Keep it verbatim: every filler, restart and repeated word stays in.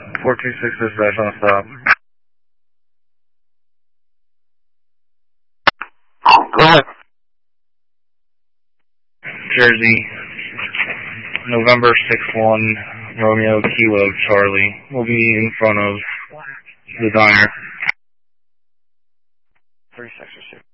four two six dispatch on stop. Go ahead. Jersey, November six one, Romeo Kilo Charlie. We'll be in front of the diner. Three sector six.